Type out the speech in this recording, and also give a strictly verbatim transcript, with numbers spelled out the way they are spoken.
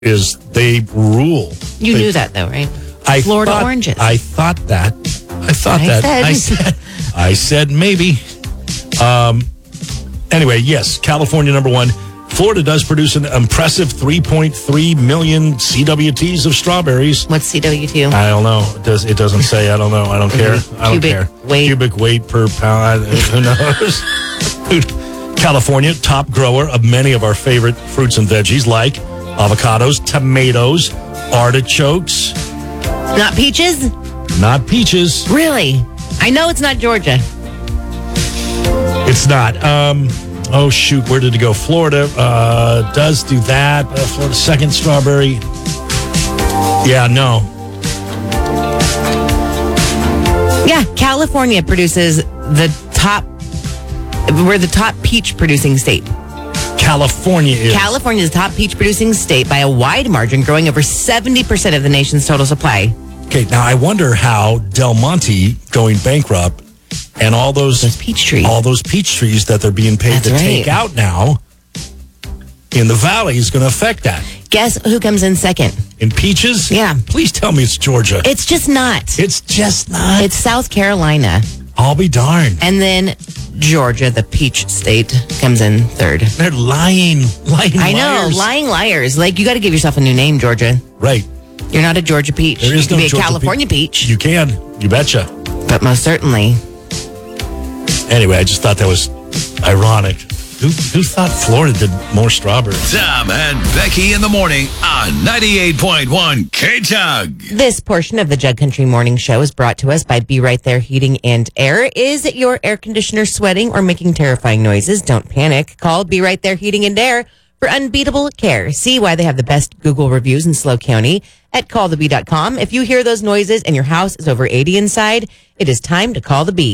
is they rule. You they, knew that, though, right? I Florida thought, oranges. I thought that. I thought I that. said. I said. I said maybe. Um. Anyway, yes, California number one. Florida does produce an impressive three point three million C W Ts of strawberries. What's C W T? I don't know. It does. It doesn't say. I don't know. I don't care. I don't Cubic care. weight. Cubic weight per pound. Who knows? California, top grower of many of our favorite fruits and veggies like avocados, tomatoes, artichokes. Not peaches? Not peaches. Really? I know it's not Georgia. It's not. Um, oh, shoot. Where did it go? Florida uh, does do that. Uh, Florida second strawberry. Yeah, no. Yeah, California produces the top, we're the top peach producing state. California is. California is the top peach producing state by a wide margin, growing over seventy percent of the nation's total supply. Okay, now I wonder how Del Monte going bankrupt and all those, Those peach trees. all those peach trees that they're being paid That's to right. take out now in the valley is going to affect that. Guess who comes in second? In peaches? Yeah. Please tell me it's Georgia. It's just not. It's just not. It's South Carolina. I'll be darned. And then Georgia, the peach state, comes in third. They're lying. Lying I know, liars. lying liars. Like, you got to give yourself a new name, Georgia. Right. You're not a Georgia peach. There is you can no be a Georgia California pe- peach. You can. You betcha. But most certainly. Anyway, I just thought that was ironic. Who, who thought Florida did more strawberries? Tom and Becky in the morning on ninety-eight point one K-Tug. This portion of the Jug Country Morning Show is brought to us by Be Right There Heating and Air. Is your air conditioner sweating or making terrifying noises? Don't panic. Call Be Right There Heating and Air for unbeatable care. See why they have the best Google reviews in SLO County at call the bee dot com. If you hear those noises and your house is over eighty inside, it is time to call the Bee.